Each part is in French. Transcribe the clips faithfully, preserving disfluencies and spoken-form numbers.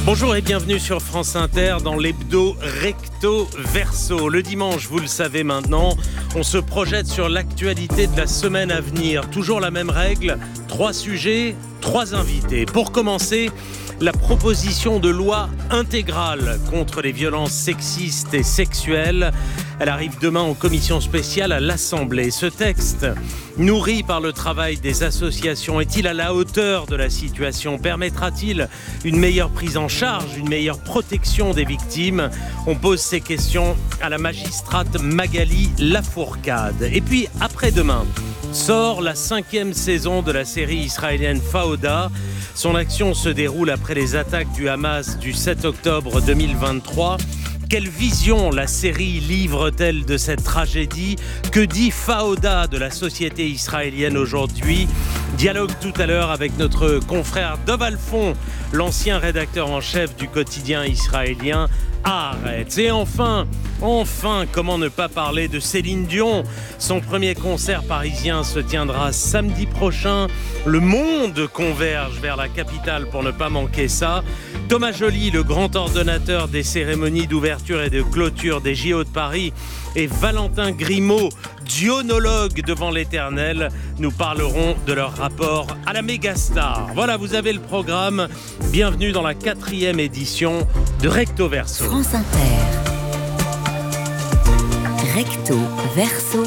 Bonjour et bienvenue sur France Inter dans l'hebdo Recto Verso. Le dimanche, vous le savez maintenant, on se projette sur l'actualité de la semaine à venir. Toujours la même règle, trois sujets, trois invités. Pour commencer, la proposition de loi intégrale contre les violences sexistes et sexuelles. Elle arrive demain en commission spéciale à l'Assemblée. Ce texte, nourri par le travail des associations, est-il à la hauteur de la situation ? Permettra-t-il une meilleure prise en charge, une meilleure protection des victimes ? On pose ces questions à la magistrate Magali Lafourcade. Et puis, après-demain, sort la cinquième saison de la série israélienne Fauda. Son action se déroule après les attaques du Hamas du sept octobre deux mille vingt-trois. Quelle vision la série livre-t-elle de cette tragédie ? Que dit Fauda de la société israélienne aujourd'hui ? Dialogue tout à l'heure avec notre confrère Dov Alfond, l'ancien rédacteur en chef du quotidien israélien Haaretz. Et enfin, enfin, comment ne pas parler de Céline Dion ? Son premier concert parisien se tiendra samedi prochain. Le monde converge vers la capitale pour ne pas manquer ça. Thomas Joly, le grand ordonnateur des cérémonies d'ouverture et de clôture des J O de Paris, et Valentin Grimaud, dionologue devant l'Éternel, nous parleront de leur rapport à la mégastar. Voilà, vous avez le programme. Bienvenue dans la quatrième édition de Recto Verso. France Inter. Recto Verso.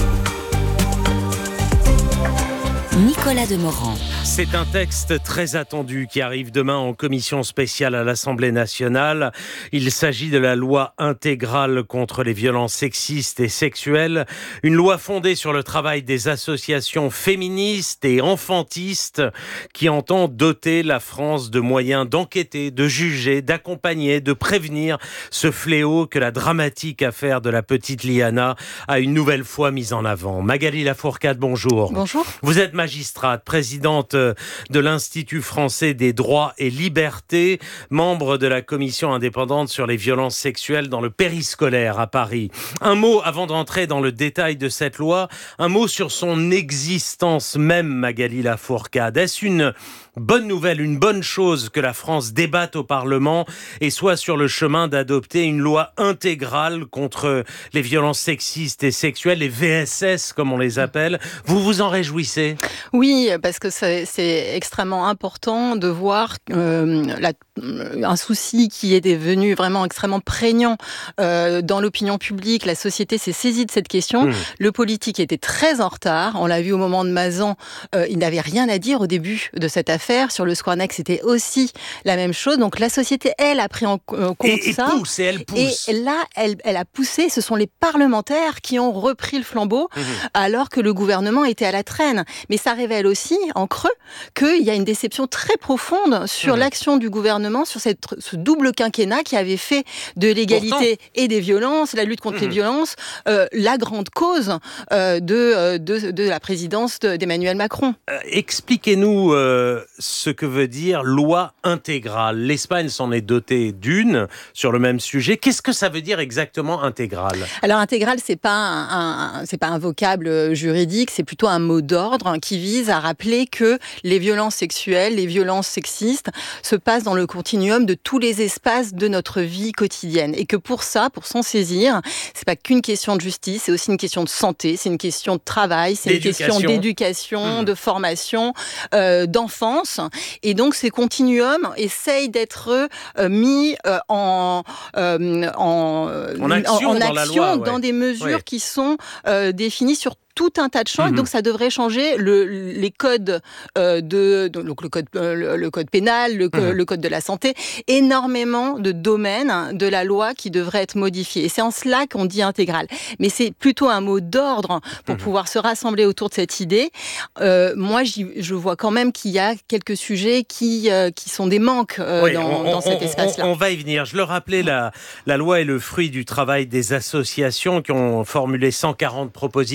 Nicolas Demorand. C'est un texte très attendu qui arrive demain en commission spéciale à l'Assemblée nationale. Il s'agit de la loi intégrale contre les violences sexistes et sexuelles. Une loi fondée sur le travail des associations féministes et enfantistes qui entend doter la France de moyens d'enquêter, de juger, d'accompagner, de prévenir ce fléau que la dramatique affaire de la petite Liana a une nouvelle fois mise en avant. Magali Lafourcade, bonjour. Bonjour. Vous êtes magistrate, présidente de l'Institut français des droits et libertés, membre de la commission indépendante sur les violences sexuelles dans le périscolaire à Paris. Un mot, avant d'entrer dans le détail de cette loi, un mot sur son existence même, Magali Lafourcade. Est-ce une bonne nouvelle, une bonne chose que la France débatte au Parlement et soit sur le chemin d'adopter une loi intégrale contre les violences sexistes et sexuelles, les V S S comme on les appelle? Vous vous en réjouissez? Oui, parce que c'est, c'est extrêmement important de voir euh, la, un souci qui est devenu vraiment extrêmement prégnant euh, dans l'opinion publique. La société s'est saisie de cette question. Mmh. Le politique était très en retard. On l'a vu au moment de Mazan. Euh, il n'avait rien à dire au début de cette affaire. Sur le Square Next, c'était aussi la même chose. Donc la société, elle, a pris en compte et, et ça. Pousse, et elle pousse. Et là, elle, elle a poussé. Ce sont les parlementaires qui ont repris le flambeau, mmh. alors que le gouvernement était à la traîne. Mais ça révèle aussi, en creux, qu'il y a une déception très profonde sur mmh. l'action du gouvernement, sur cette, ce double quinquennat qui avait fait de l'égalité Pourtant. et des violences, la lutte contre mmh. les violences, euh, la grande cause euh, de, de, de la présidence de, d'Emmanuel Macron. Euh, expliquez-nous euh, ce que veut dire loi intégrale. L'Espagne s'en est dotée d'une sur le même sujet. Qu'est-ce que ça veut dire exactement intégrale ? Alors intégrale, c'est pas un, un, c'est pas un vocable juridique, c'est plutôt un mot d'ordre qui vise à rappeler que les violences sexuelles, les violences sexistes se passent dans le continuum de tous les espaces de notre vie quotidienne. Et que pour ça, pour s'en saisir, c'est pas qu'une question de justice, c'est aussi une question de santé, c'est une question de travail, c'est une question d'éducation, mmh. de formation, euh, d'enfance. Et donc ces continuums essayent d'être euh, mis euh, en, euh, en, en action, en, en dans, action la loi, dans ouais. des mesures ouais. qui sont euh, définies sur tout un tas de champs, mmh. et donc ça devrait changer le, les codes euh, de donc le code euh, le, le code pénal, le, mmh. le code de la santé, énormément de domaines de la loi qui devraient être modifiés. Et c'est en cela qu'on dit intégral. Mais c'est plutôt un mot d'ordre pour mmh. pouvoir se rassembler autour de cette idée. Euh, moi, j'y, je vois quand même qu'il y a quelques sujets qui euh, qui sont des manques euh, oui, dans, on, dans cet on, espace-là. On, on va y venir. Je le rappelais, la la loi est le fruit du travail des associations qui ont formulé cent quarante propositions.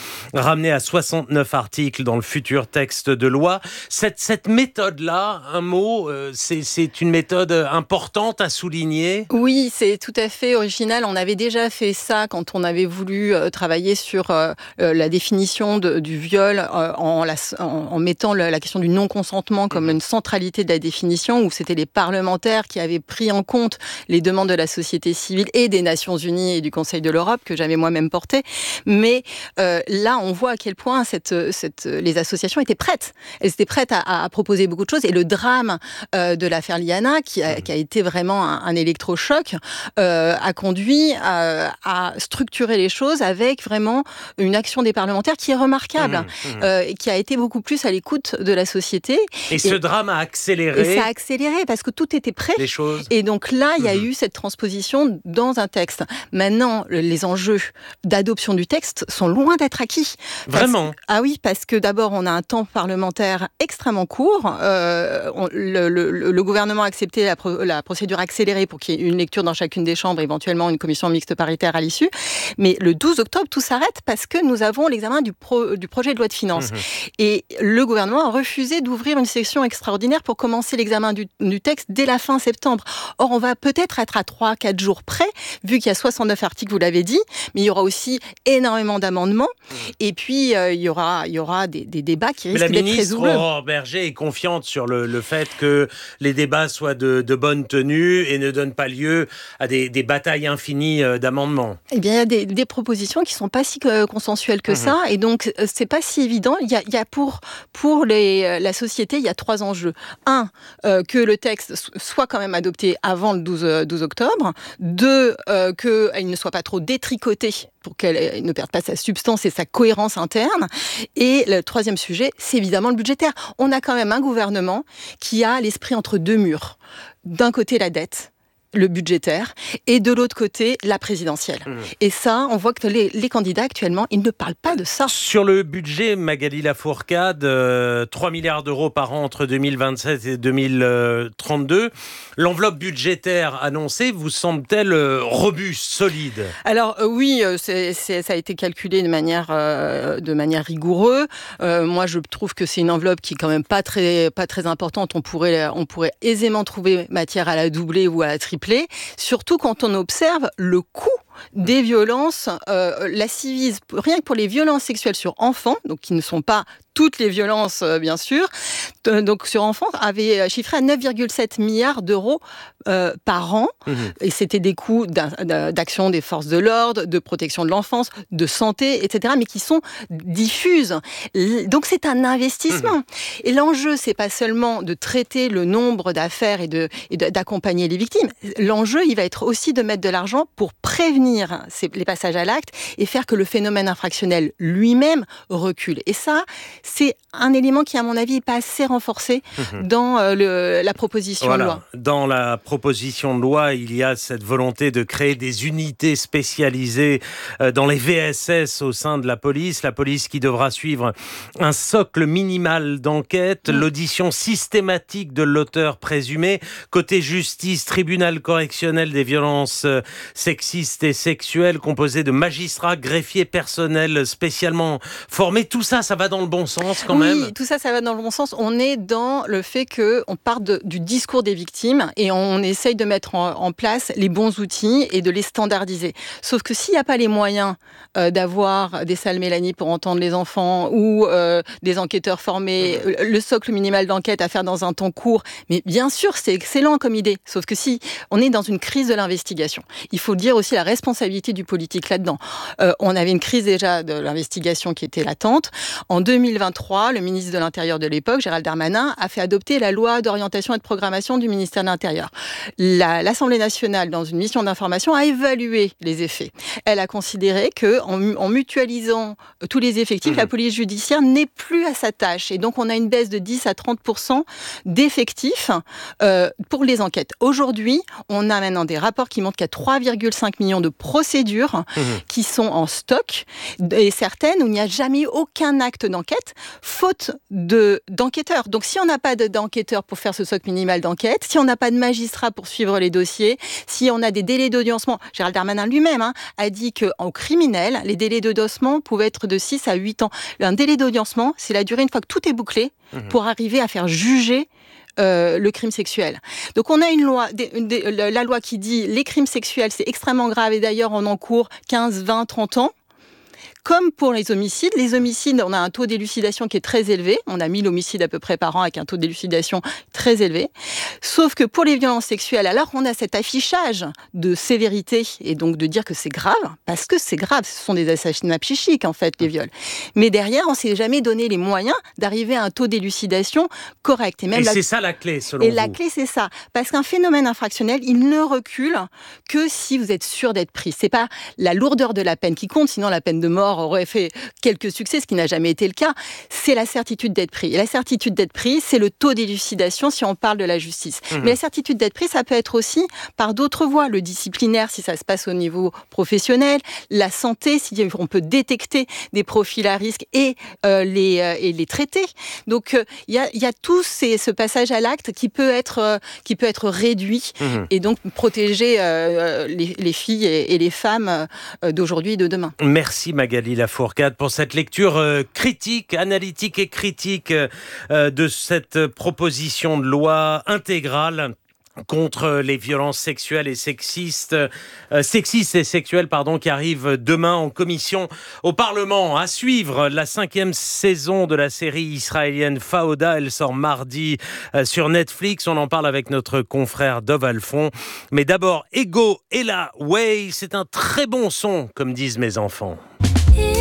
ramené à soixante-neuf articles dans le futur texte de loi. Cette, cette méthode-là, un mot, euh, c'est, c'est une méthode importante à souligner? Oui, c'est tout à fait original. On avait déjà fait ça quand on avait voulu euh, travailler sur euh, la définition de, du viol euh, en, la, en, en mettant la, la question du non-consentement comme une centralité de la définition, où c'était les parlementaires qui avaient pris en compte les demandes de la société civile et des Nations Unies et du Conseil de l'Europe, que j'avais moi-même porté. Mais euh, là, on voit à quel point cette, cette, les associations étaient prêtes. Elles étaient prêtes à, à proposer beaucoup de choses. Et le drame euh, de l'affaire Liana, qui a, qui a été vraiment un, un électrochoc, euh, a conduit à, à structurer les choses avec vraiment une action des parlementaires qui est remarquable, mmh, mmh. Euh, et qui a été beaucoup plus à l'écoute de la société. Et, et ce drame a accéléré. Et ça a accéléré parce que tout était prêt. Les choses. Et donc là, il y a mmh. eu cette transposition dans un texte. Maintenant, les enjeux d'adoption du texte sont loin d'être acquis. Vraiment? Parce, ah oui, parce que d'abord, on a un temps parlementaire extrêmement court. Euh, on, le, le, le gouvernement a accepté la, pro, la procédure accélérée pour qu'il y ait une lecture dans chacune des chambres, éventuellement une commission mixte paritaire à l'issue. Mais le douze octobre, tout s'arrête parce que nous avons l'examen du, pro, du projet de loi de finances. Mmh. Et le gouvernement a refusé d'ouvrir une session extraordinaire pour commencer l'examen du, du texte dès la fin septembre. Or, on va peut-être être à trois à quatre jours près, vu qu'il y a soixante-neuf articles, vous l'avez dit, mais il y aura aussi énormément d'amendements. Mmh. Et puis, euh, il y aura, il y aura des, des débats qui risquent d'être très houleux. La ministre Aurore Bergé est confiante sur le, le fait que les débats soient de, de bonne tenue et ne donnent pas lieu à des, des batailles infinies d'amendements. Eh bien, il y a des, des propositions qui ne sont pas si consensuelles que mmh. ça, et donc c'est pas si évident. Il y a, il y a pour, pour les, la société, il y a trois enjeux. Un, euh, que le texte soit quand même adopté avant le douze octobre. Deux, euh, qu'il ne soit pas trop détricoté pour qu'elle ne perde pas sa substance et sa cohérence interne. Et le troisième sujet, c'est évidemment le budgétaire. On a quand même un gouvernement qui a l'esprit entre deux murs. D'un côté, la dette, le budgétaire, et de l'autre côté, la présidentielle. Mmh. Et ça, on voit que les, les candidats actuellement, ils ne parlent pas de ça. Sur le budget, Magali Lafourcade, euh, trois milliards d'euros par an entre deux mille vingt-sept et deux mille trente-deux. L'enveloppe budgétaire annoncée vous semble-t-elle euh, robuste, solide? Alors euh, oui, c'est, c'est, ça a été calculé de manière, euh, de manière rigoureuse. Euh, moi, je trouve que c'est une enveloppe qui est quand même pas très, pas très importante. On pourrait, on pourrait aisément trouver matière à la doubler ou à la tripler. Surtout quand on observe le coût des violences, euh, la Civise, rien que pour les violences sexuelles sur enfants, donc qui ne sont pas toutes les violences, euh, bien sûr, euh, donc sur enfants, avait chiffré à neuf virgule sept milliards d'euros euh, par an. Mmh. Et c'était des coûts d'action des forces de l'ordre, de protection de l'enfance, de santé, et cetera, mais qui sont diffuses. Donc c'est un investissement. Mmh. Et l'enjeu, c'est pas seulement de traiter le nombre d'affaires et, de, et de, d'accompagner les victimes. L'enjeu, il va être aussi de mettre de l'argent pour prévenir les passages à l'acte et faire que le phénomène infractionnel lui-même recule. Et ça, c'est un élément qui, à mon avis, n'est pas assez renforcé mmh. dans euh, le, la proposition voilà. de loi. Dans la proposition de loi, il y a cette volonté de créer des unités spécialisées euh, dans les V S S au sein de la police. La police qui devra suivre un socle minimal d'enquête, mmh. l'audition systématique de l'auteur présumé. Côté justice, tribunal correctionnel des violences euh, sexistes et sexuelles, composé de magistrats, greffiers, personnels spécialement formés. Tout ça, ça va dans le bon sens quand oui, même. Oui, tout ça, ça va dans le bon sens. On est dans le fait qu'on part de, du discours des victimes et on essaye de mettre en, en place les bons outils et de les standardiser. Sauf que s'il n'y a pas les moyens euh, d'avoir des salles Mélanie pour entendre les enfants ou euh, des enquêteurs formés, mmh. le socle minimal d'enquête à faire dans un temps court, mais bien sûr, c'est excellent comme idée. Sauf que si on est dans une crise de l'investigation, il faut dire aussi la responsabilité du politique là-dedans. Euh, on avait une crise déjà de l'investigation qui était latente. En deux mille vingt-trois, le ministre de l'Intérieur de l'époque, Gérald Darmanin, a fait adopter la loi d'orientation et de programmation du ministère de l'Intérieur. La, L'Assemblée nationale, dans une mission d'information, a évalué les effets. Elle a considéré qu'en en mutualisant tous les effectifs, mmh. la police judiciaire n'est plus à sa tâche. Et donc, on a une baisse de dix à trente pour cent d'effectifs euh, pour les enquêtes. Aujourd'hui, on a maintenant des rapports qui montrent qu'il y a trois virgule cinq millions de procédures mmh. qui sont en stock, et certaines où il n'y a jamais aucun acte d'enquête, faute de, d'enquêteurs. Donc si on n'a pas de, d'enquêteurs pour faire ce socle minimal d'enquête, si on n'a pas de magistrat pour suivre les dossiers, si on a des délais d'audiencement, Gérald Darmanin lui-même hein, a dit qu'en criminel, les délais d'audiencement pouvaient être de six à huit ans. Un délai d'audiencement, c'est la durée une fois que tout est bouclé mmh. pour arriver à faire juger Euh, le crime sexuel. Donc on a une loi, des, des, la loi qui dit les crimes sexuels c'est extrêmement grave et d'ailleurs on encourt quinze, vingt, trente ans. Comme pour les homicides, les homicides, on a un taux d'élucidation qui est très élevé. On a mille homicides à peu près par an avec un taux d'élucidation très élevé. Sauf que pour les violences sexuelles, alors on a cet affichage de sévérité et donc de dire que c'est grave, parce que c'est grave, ce sont des assassinats psychiques en fait, les viols. Mais derrière, on ne s'est jamais donné les moyens d'arriver à un taux d'élucidation correct. Et, même et la... c'est ça la clé, selon et vous. Et la clé, c'est ça. Parce qu'un phénomène infractionnel, il ne recule que si vous êtes sûr d'être pris. C'est pas la lourdeur de la peine qui compte, sinon la peine de mort aurait fait quelques succès, ce qui n'a jamais été le cas. C'est la certitude d'être pris. Et la certitude d'être pris, c'est le taux d'élucidation si on parle de la justice. Mmh. Mais la certitude d'être pris, ça peut être aussi par d'autres voies. Le disciplinaire, si ça se passe au niveau professionnel, la santé, si on peut détecter des profils à risque et, euh, les, euh, et les traiter. Donc, il euh, y, y a tout ces, ce passage à l'acte qui peut être, euh, qui peut être réduit mmh. et donc protéger euh, les, les filles et, et les femmes euh, d'aujourd'hui et de demain. Merci Magali Lafourcade pour cette lecture euh, critique, analytique et critique euh, de cette proposition de loi intégrale contre les violences sexuelles et sexistes, euh, sexistes et sexuelles, pardon, qui arrive demain en commission au Parlement. À suivre la cinquième saison de la série israélienne Fauda. Elle sort mardi euh, sur Netflix. On en parle avec notre confrère Dov Alphon. Mais d'abord, Ego Ella Way, c'est un très bon son, comme disent mes enfants.